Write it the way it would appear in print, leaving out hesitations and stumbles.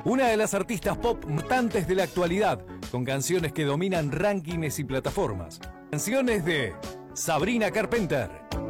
Una de las artistas pop mutantes de la actualidad, con canciones que dominan rankings y plataformas. Canciones de Sabrina Carpenter.